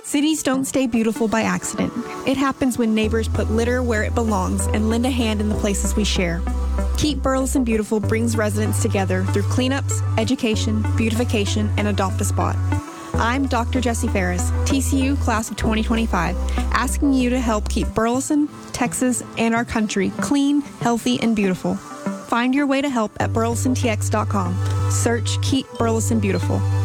Cities don't stay beautiful by accident. It happens when neighbors put litter where it belongs and lend a hand in the places we share. Keep Burleson Beautiful brings residents together through cleanups, education, beautification, and Adopt a Spot. I'm Dr. Jessie Ferris, TCU Class of 2025, asking you to help keep Burleson, Texas, and our country clean, healthy, and beautiful. Find your way to help at burlesontx.com. Search Keep Burleson Beautiful.